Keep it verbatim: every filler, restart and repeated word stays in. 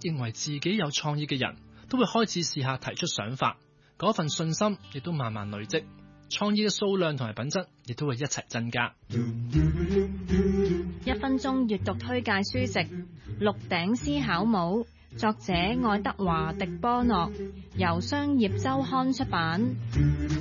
認為自己有創意嘅人都會開始試下提出想法，嗰份信心亦都慢慢累積，創意嘅數量同埋品質亦都會一齊增加。 一分鐘閱讀推介書籍《鹿鼎思考帽》，作者愛德華·迪波諾，由商業週刊出版。